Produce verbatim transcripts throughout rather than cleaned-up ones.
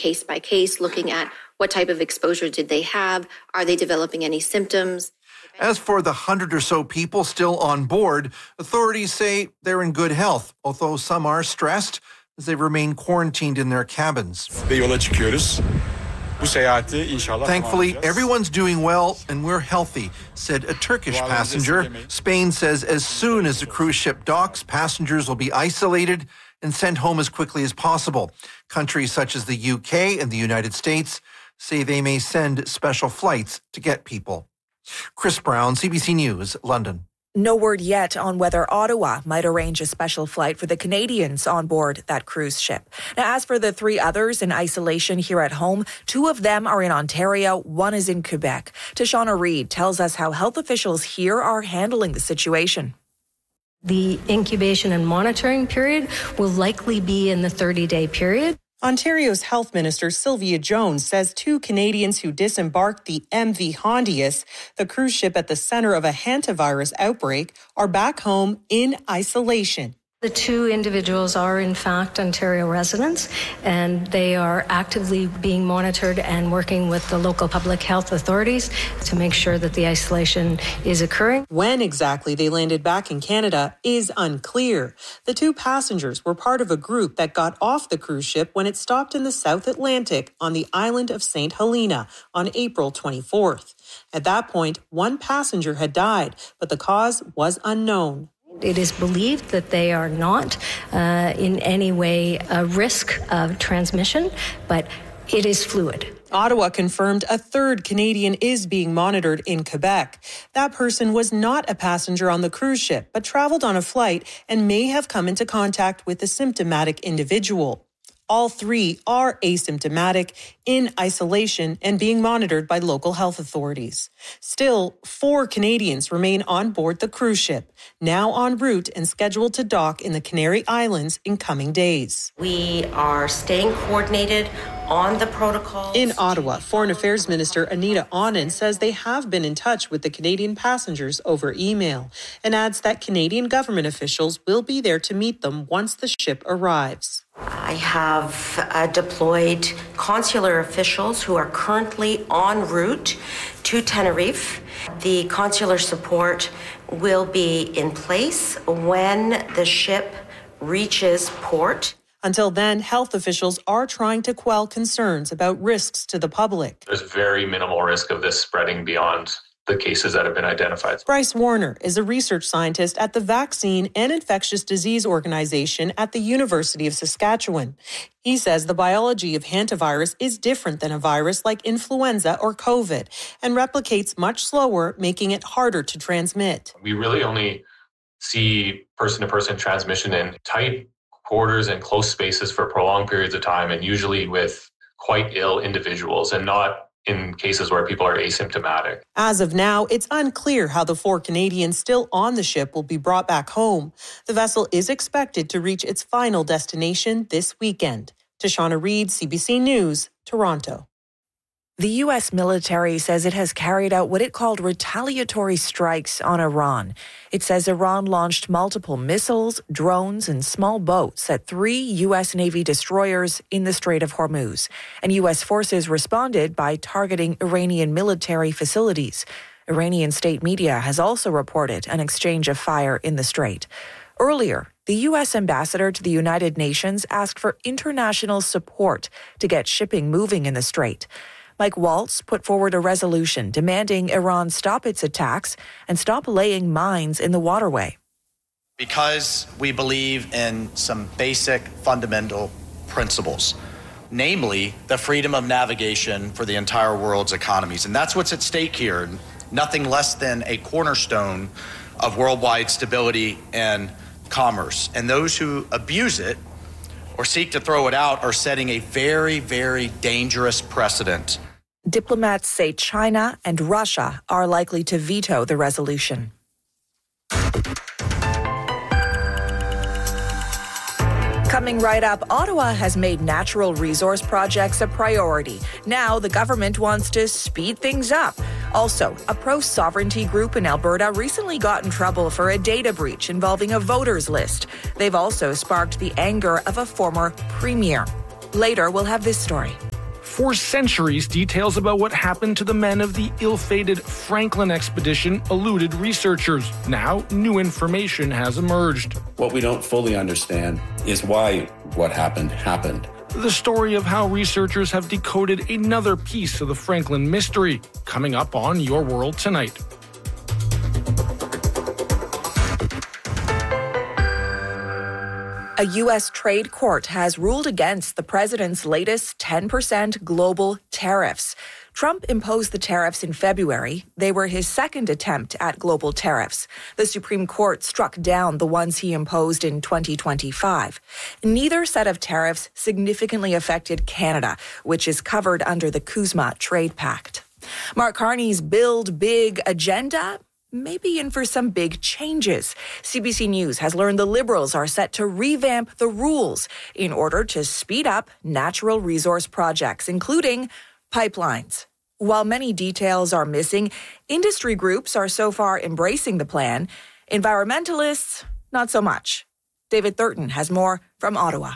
case by case, looking at what type of exposure did they have? Are they developing any symptoms? As for the hundred or so people still on board, authorities say they're in good health, although some are stressed as they remain quarantined in their cabins. Thankfully, everyone's doing well and we're healthy, said a Turkish passenger. Spain says as soon as the cruise ship docks, passengers will be isolated and sent home as quickly as possible. Countries such as the U K and the United States say they may send special flights to get people. Chris Brown, C B C News, London. No word yet on whether Ottawa might arrange a special flight for the Canadians on board that cruise ship. Now, as for the three others in isolation here at home, two of them are in Ontario, one is in Quebec. Tashana Reid tells us how health officials here are handling the situation. The incubation and monitoring period will likely be in the thirty-day period. Ontario's Health Minister Sylvia Jones says two Canadians who disembarked the M V Hondius, the cruise ship at the center of a hantavirus outbreak, are back home in isolation. The two individuals are, in fact, Ontario residents, and they are actively being monitored and working with the local public health authorities to make sure that the isolation is occurring. When exactly they landed back in Canada is unclear. The two passengers were part of a group that got off the cruise ship when it stopped in the South Atlantic on the island of Saint Helena on April twenty-fourth. At that point, one passenger had died, but the cause was unknown. It is believed that they are not uh, in any way a risk of transmission, but it is fluid. Ottawa confirmed a third Canadian is being monitored in Quebec. That person was not a passenger on the cruise ship, but traveled on a flight and may have come into contact with a symptomatic individual. All three are asymptomatic, in isolation, and being monitored by local health authorities. Still, four Canadians remain on board the cruise ship, now en route and scheduled to dock in the Canary Islands in coming days. We are staying coordinated on the protocols. In Ottawa, Foreign Affairs Minister Anita Anand says they have been in touch with the Canadian passengers over email and adds that Canadian government officials will be there to meet them once the ship arrives. I have uh, deployed consular officials who are currently en route to Tenerife. The consular support will be in place when the ship reaches port. Until then, health officials are trying to quell concerns about risks to the public. There's very minimal risk of this spreading beyond the cases that have been identified. Bryce Warner is a research scientist at the Vaccine and Infectious Disease Organization at the University of Saskatchewan. He says the biology of hantavirus is different than a virus like influenza or COVID and replicates much slower, making it harder to transmit. We really only see person-to-person transmission in tight quarters and close spaces for prolonged periods of time, and usually with quite ill individuals and not in cases where people are asymptomatic. As of now, it's unclear how the four Canadians still on the ship will be brought back home. The vessel is expected to reach its final destination this weekend. Tashana Reid, C B C News, Toronto. The U S military says it has carried out what it called retaliatory strikes on Iran. It says Iran launched multiple missiles, drones, and small boats at three U S Navy destroyers in the Strait of Hormuz. And U S forces responded by targeting Iranian military facilities. Iranian state media has also reported an exchange of fire in the strait. Earlier, the U S ambassador to the United Nations asked for international support to get shipping moving in the strait. Mike Waltz put forward a resolution demanding Iran stop its attacks and stop laying mines in the waterway. Because we believe in some basic fundamental principles, namely the freedom of navigation for the entire world's economies. And that's what's at stake here, nothing less than a cornerstone of worldwide stability and commerce. And those who abuse it or seek to throw it out are setting a very, very dangerous precedent. Diplomats say China and Russia are likely to veto the resolution. Coming right up, Ottawa has made natural resource projects a priority. Now the government wants to speed things up. Also, a pro-sovereignty group in Alberta recently got in trouble for a data breach involving a voters list. They've also sparked the anger of a former premier. Later, we'll have this story. For centuries, details about what happened to the men of the ill-fated Franklin expedition eluded researchers. Now, new information has emerged. What we don't fully understand is why what happened happened. The story of how researchers have decoded another piece of the Franklin mystery, coming up on Your World Tonight. A U S trade court has ruled against the president's latest ten percent global tariffs. Trump imposed the tariffs in February. They were his second attempt at global tariffs. The Supreme Court struck down the ones he imposed in twenty twenty-five. Neither set of tariffs significantly affected Canada, which is covered under the CUSMA Trade Pact. Mark Carney's Build Big agenda may be in for some big changes. C B C News has learned the Liberals are set to revamp the rules in order to speed up natural resource projects, including pipelines. While many details are missing, industry groups are so far embracing the plan. Environmentalists, not so much. David Thurton has more from Ottawa.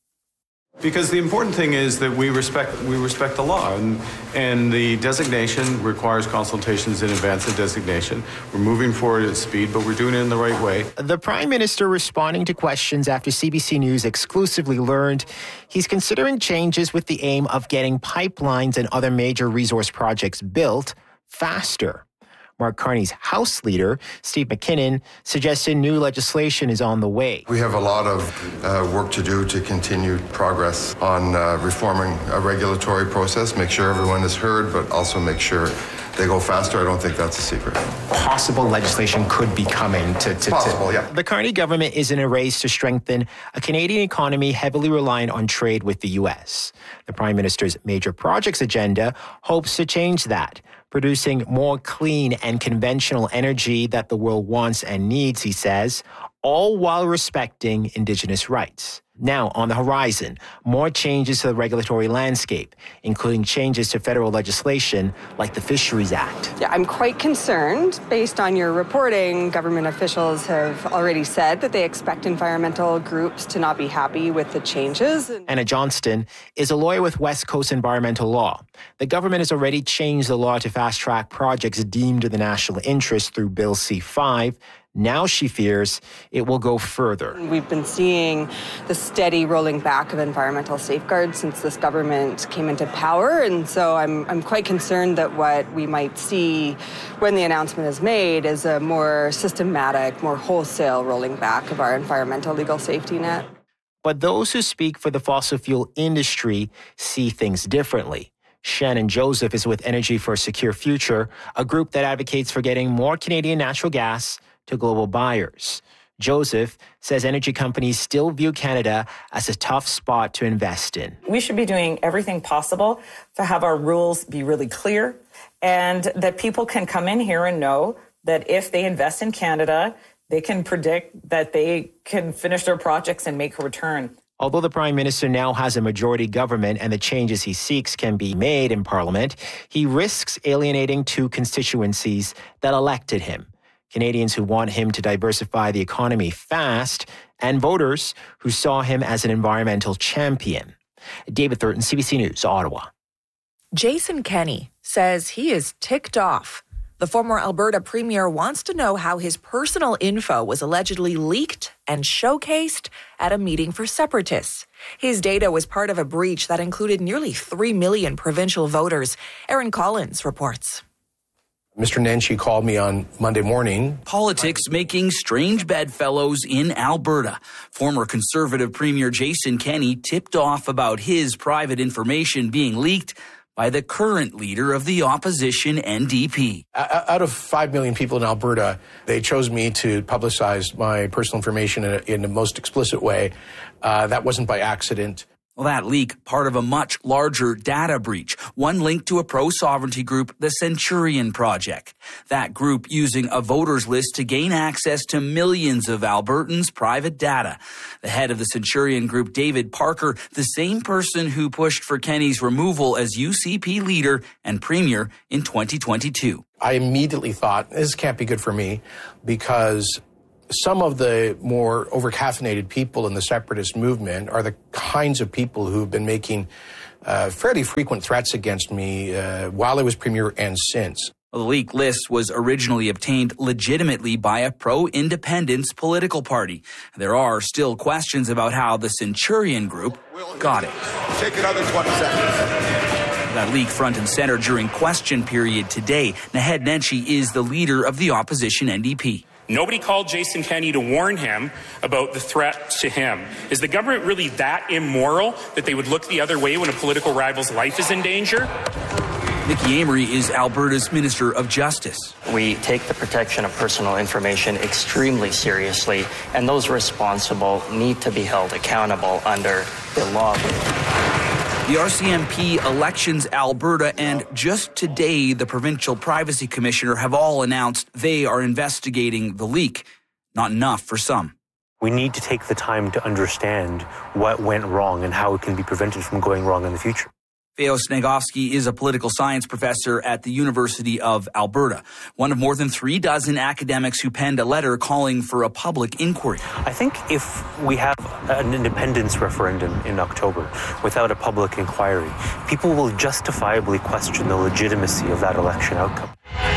Because the important thing is that we respect we respect the law, and, and the designation requires consultations in advance of designation. We're moving forward at speed, but we're doing it in the right way. The Prime Minister responding to questions after C B C News exclusively learned he's considering changes with the aim of getting pipelines and other major resource projects built faster. Mark Carney's House Leader, Steve McKinnon, suggested new legislation is on the way. We have a lot of uh, work to do to continue progress on uh, reforming a regulatory process, make sure everyone is heard, but also make sure they go faster. I don't think that's a secret. Possible legislation could be coming to... to Possible, to, yeah. The Carney government is in a race to strengthen a Canadian economy heavily reliant on trade with the U S. The Prime Minister's major projects agenda hopes to change that, producing more clean and conventional energy that the world wants and needs, he says, all while respecting Indigenous rights. Now, on the horizon, more changes to the regulatory landscape, including changes to federal legislation like the Fisheries Act. Yeah, I'm quite concerned. Based on your reporting, government officials have already said that they expect environmental groups to not be happy with the changes. Anna Johnston is a lawyer with West Coast Environmental Law. The government has already changed the law to fast-track projects deemed in the national interest through Bill C five. Now she fears it will go further. We've been seeing the steady rolling back of environmental safeguards since this government came into power. And so I'm, I'm quite concerned that what we might see when the announcement is made is a more systematic, more wholesale rolling back of our environmental legal safety net. But those who speak for the fossil fuel industry see things differently. Shannon Joseph is with Energy for a Secure Future, a group that advocates for getting more Canadian natural gas to global buyers. Joseph says energy companies still view Canada as a tough spot to invest in. We should be doing everything possible to have our rules be really clear and that people can come in here and know that if they invest in Canada, they can predict that they can finish their projects and make a return. Although the Prime Minister now has a majority government and the changes he seeks can be made in Parliament, he risks alienating two constituencies that elected him. Canadians who want him to diversify the economy fast, and voters who saw him as an environmental champion. David Thurton, C B C News, Ottawa. Jason Kenney says he is ticked off. The former Alberta Premier wants to know how his personal info was allegedly leaked and showcased at a meeting for separatists. His data was part of a breach that included nearly three million provincial voters. Aaron Collins reports. Mister Nenshi called me on Monday morning. Politics making strange bedfellows in Alberta. Former Conservative Premier Jason Kenney tipped off about his private information being leaked by the current leader of the opposition N D P. Out of five million people in Alberta, they chose me to publicize my personal information in, a, in the most explicit way. Uh, that wasn't by accident. Well, that leak, part of a much larger data breach, one linked to a pro-sovereignty group, the Centurion Project. That group using a voters list to gain access to millions of Albertans' private data. The head of the Centurion Group, David Parker, the same person who pushed for Kenney's removal as U C P leader and premier in twenty twenty-two. I immediately thought, this can't be good for me, because some of the more overcaffeinated people in the separatist movement are the kinds of people who've been making uh, fairly frequent threats against me uh, while I was premier and since. The leaked list was originally obtained legitimately by a pro-independence political party. There are still questions about how the Centurion Group got it. Take another twenty seconds. That leak front and center during question period today. Naheed Nenshi is the leader of the opposition N D P. Nobody called Jason Kenney to warn him about the threat to him. Is the government really that immoral that they would look the other way when a political rival's life is in danger? Mickey Amory is Alberta's Minister of Justice. We take the protection of personal information extremely seriously, and those responsible need to be held accountable under the law. The R C M P, Elections Alberta, and just today, the Provincial Privacy Commissioner have all announced they are investigating the leak. Not enough for some. We need to take the time to understand what went wrong and how it can be prevented from going wrong in the future. Theo Snegovsky is a political science professor at the University of Alberta, one of more than three dozen academics who penned a letter calling for a public inquiry. I think if we have an independence referendum in October without a public inquiry, people will justifiably question the legitimacy of that election outcome.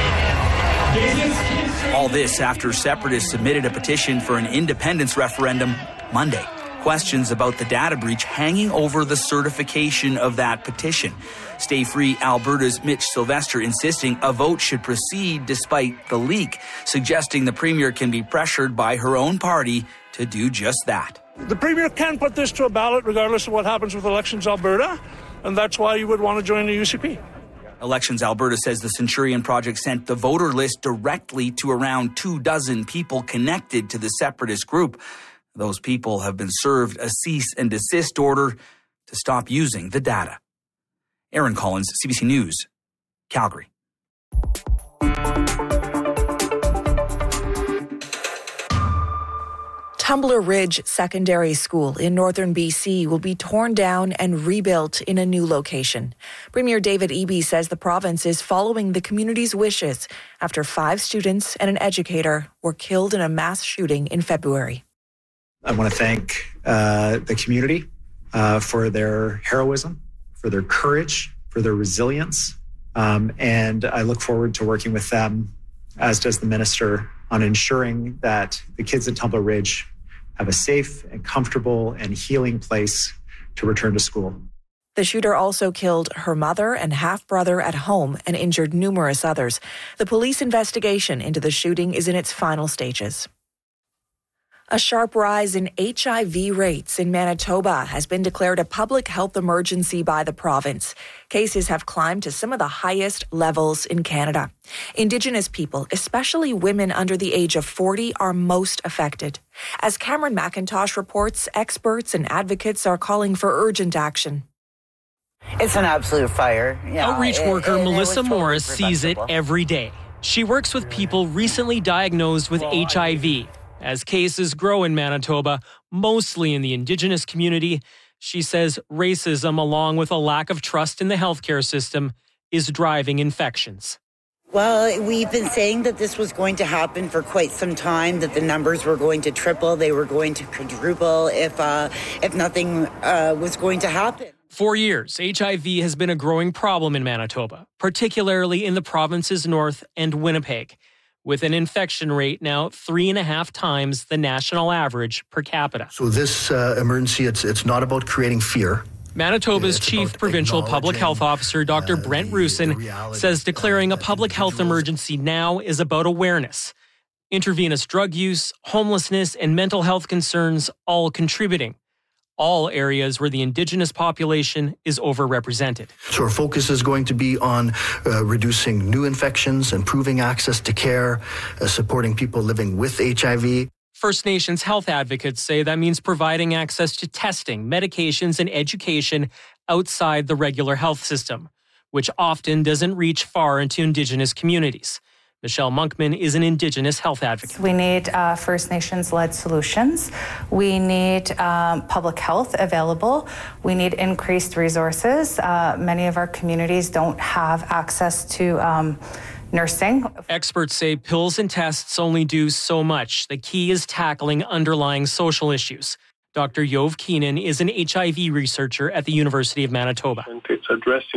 All this after separatists submitted a petition for an independence referendum Monday. Questions about the data breach hanging over the certification of that petition. Stay Free Alberta's Mitch Sylvester insisting a vote should proceed despite the leak, suggesting the Premier can be pressured by her own party to do just that. The Premier can put this to a ballot regardless of what happens with Elections Alberta, and that's why you would want to join the U C P. Elections Alberta says the Centurion Project sent the voter list directly to around two dozen people connected to the separatist group. Those people have been served a cease and desist order to stop using the data. Aaron Collins, C B C News, Calgary. Tumbler Ridge Secondary School in northern B C will be torn down and rebuilt in a new location. Premier David Eby says the province is following the community's wishes after five students and an educator were killed in a mass shooting in February. I want to thank uh, the community uh, for their heroism, for their courage, for their resilience. Um, and I look forward to working with them, as does the minister, on ensuring that the kids at Tumbler Ridge have a safe and comfortable and healing place to return to school. The shooter also killed her mother and half-brother at home and injured numerous others. The police investigation into the shooting is in its final stages. A sharp rise in H I V rates in Manitoba has been declared a public health emergency by the province. Cases have climbed to some of the highest levels in Canada. Indigenous people, especially women under the age of forty, are most affected. As Cameron McIntosh reports, experts and advocates are calling for urgent action. It's an absolute fire. Yeah, Outreach it, worker it, it Melissa totally Morris sees it every day. She works with people recently diagnosed with H I V. As cases grow in Manitoba, mostly in the Indigenous community, she says racism, along with a lack of trust in the healthcare system, is driving infections. Well, we've been saying that this was going to happen for quite some time, that the numbers were going to triple, they were going to quadruple if, uh, if nothing uh, was going to happen. For years, H I V has been a growing problem in Manitoba, particularly in the province's north and Winnipeg, with an infection rate now three and a half times the national average per capita. So this uh, emergency, it's it's not about creating fear. Manitoba's it's chief provincial public health officer, Doctor Uh, Brent Rusin, says declaring a public health emergency now is about awareness. Intravenous drug use, homelessness, and mental health concerns all contributing. All areas where the Indigenous population is overrepresented. So our focus is going to be on uh, reducing new infections, improving access to care, uh, supporting people living with H I V. First Nations health advocates say that means providing access to testing, medications, and education outside the regular health system, which often doesn't reach far into Indigenous communities. Michelle Monkman is an Indigenous health advocate. We need uh, First Nations-led solutions. We need um, public health available. We need increased resources. Uh, many of our communities don't have access to um, nursing. Experts say pills and tests only do so much. The key is tackling underlying social issues. Doctor Yov Keenan is an H I V researcher at the University of Manitoba. It's addressing